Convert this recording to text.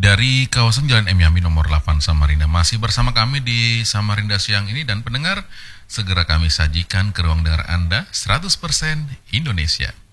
dari kawasan Jalan M. Yambi nomor 8 Samarinda. Masih bersama kami di Samarinda siang ini dan pendengar, segera kami sajikan ke ruang dengar Anda 100% Indonesia.